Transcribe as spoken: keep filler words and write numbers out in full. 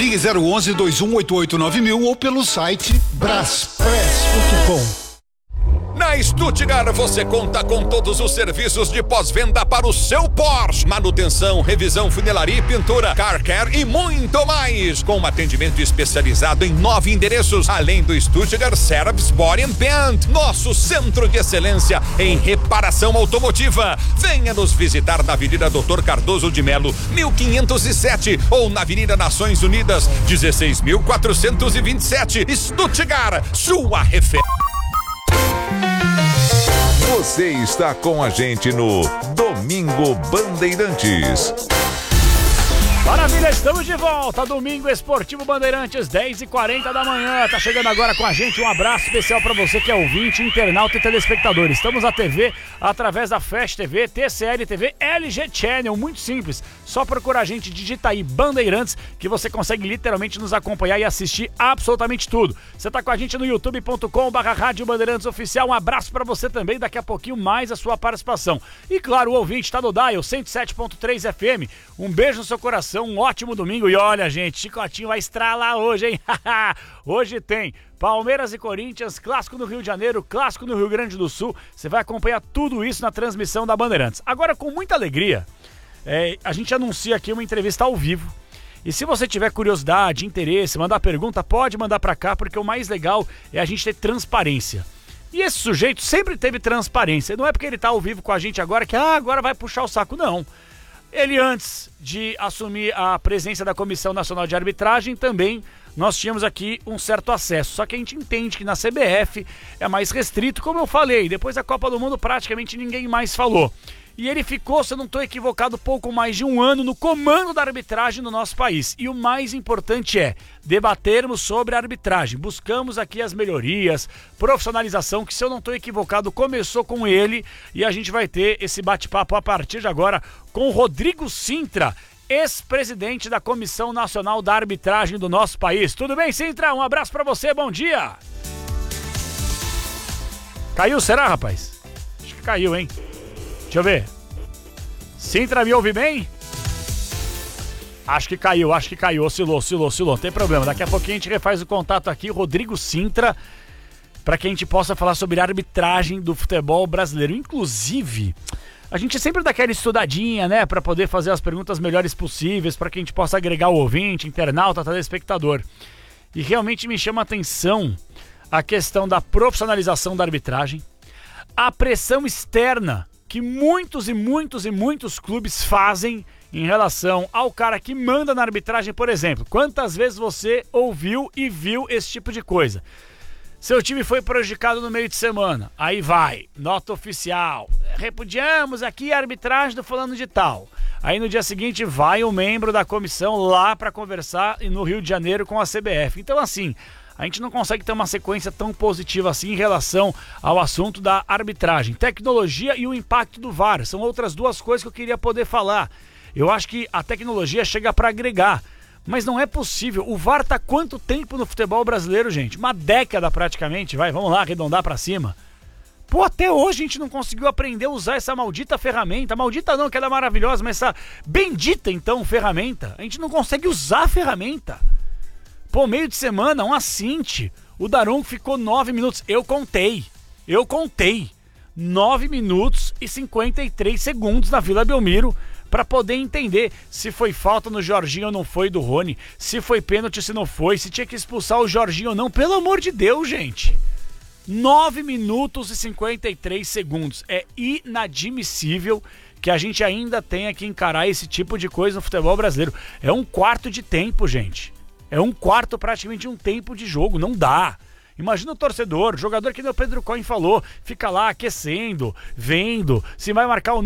Ligue zero onze, dois um oito oito nove mil ou pelo site braspress ponto com. Na Stuttgart você conta com todos os serviços de pós-venda para o seu Porsche. Manutenção, revisão, funilaria e pintura, car care e muito mais. Com um atendimento especializado em nove endereços, além do Stuttgart Service Body and Paint, nosso centro de excelência em reparação automotiva. Venha nos visitar na Avenida doutor Cardoso de Melo, mil quinhentos e sete, ou na Avenida Nações Unidas, dezesseis mil quatrocentos e vinte e sete. Stuttgart, sua referência. Você está com a gente no Domingo Bandeirantes. Maravilha, estamos de volta, Domingo Esportivo Bandeirantes, dez e quarenta da manhã, tá chegando agora com a gente, um abraço especial para você que é ouvinte, internauta e telespectador. Estamos na T V, através da Flash T V, T C L T V, L G Channel, muito simples, só procura a gente, digita aí Bandeirantes, que você consegue literalmente nos acompanhar e assistir absolutamente tudo. Você tá com a gente no youtube ponto com barra Rádio Bandeirantes Oficial, um abraço para você também, daqui a pouquinho mais a sua participação. E claro, o ouvinte tá no Dial cento e sete ponto três F M, um beijo no seu coração, um ótimo domingo. E olha, gente, Chicotinho vai estralar hoje, hein? Hoje tem Palmeiras e Corinthians, clássico no Rio de Janeiro, clássico no Rio Grande do Sul. Você vai acompanhar tudo isso na transmissão da Bandeirantes. Agora, com muita alegria, é, a gente anuncia aqui uma entrevista ao vivo. E se você tiver curiosidade, interesse, mandar pergunta, pode mandar pra cá, porque o mais legal é a gente ter transparência. E esse sujeito sempre teve transparência. Não é porque ele tá ao vivo com a gente agora que ah, agora vai puxar o saco, não. Ele, antes de assumir a presença da Comissão Nacional de Arbitragem, também nós tínhamos aqui um certo acesso. Só que a gente entende que na C B F é mais restrito, como eu falei. Depois da Copa do Mundo, praticamente ninguém mais falou. E ele ficou, se eu não estou equivocado, pouco mais de um ano no comando da arbitragem no nosso país. E o mais importante é debatermos sobre a arbitragem. Buscamos aqui as melhorias, profissionalização, que, se eu não estou equivocado, começou com ele. E a gente vai ter esse bate-papo a partir de agora com o Rodrigo Sintra, ex-presidente da Comissão Nacional da Arbitragem do nosso país. Tudo bem, Sintra? Um abraço para você, bom dia! Caiu, será, rapaz? Acho que caiu, hein? Deixa eu ver. Sintra, me ouve bem? Acho que caiu, acho que caiu. Oscilou, oscilou, oscilou. Não tem problema. Daqui a pouquinho a gente refaz o contato aqui. Rodrigo Sintra, para que a gente possa falar sobre a arbitragem do futebol brasileiro. Inclusive, a gente sempre dá aquela estudadinha, né? Para poder fazer as perguntas melhores possíveis, para que a gente possa agregar o ouvinte, internauta, telespectador. E realmente me chama a atenção a questão da profissionalização da arbitragem, a pressão externa que muitos e muitos e muitos clubes fazem em relação ao cara que manda na arbitragem, por exemplo. Quantas vezes você ouviu e viu esse tipo de coisa? Seu time foi prejudicado no meio de semana, aí vai, nota oficial, repudiamos aqui a arbitragem do fulano de tal. Aí no dia seguinte vai um membro da comissão lá para conversar no Rio de Janeiro com a C B F. Então, assim, a gente não consegue ter uma sequência tão positiva assim em relação ao assunto da arbitragem. Tecnologia e o impacto do V A R são outras duas coisas que eu queria poder falar. Eu acho que a tecnologia chega para agregar, mas não é possível. O V A R tá quanto tempo no futebol brasileiro, gente? Uma década praticamente, vai, vamos lá, arredondar para cima. Pô, até hoje a gente não conseguiu aprender a usar essa maldita ferramenta. Maldita não, que ela é maravilhosa, mas essa bendita, então, ferramenta. A gente não consegue usar a ferramenta. Pô, meio de semana, um assinte. O Daronco ficou nove minutos. Eu contei. Eu contei. nove minutos e cinquenta e três segundos na Vila Belmiro para poder entender se foi falta no Jorginho ou não foi do Rony, se foi pênalti, se não foi, se tinha que expulsar o Jorginho ou não. Pelo amor de Deus, gente. nove minutos e cinquenta e três segundos. É inadmissível que a gente ainda tenha que encarar esse tipo de coisa no futebol brasileiro. É um quarto de tempo, gente. É um quarto praticamente de um tempo de jogo. Não dá. Imagina o torcedor, o jogador que o Pedro Cohen falou, fica lá aquecendo, vendo se vai marcar ou não.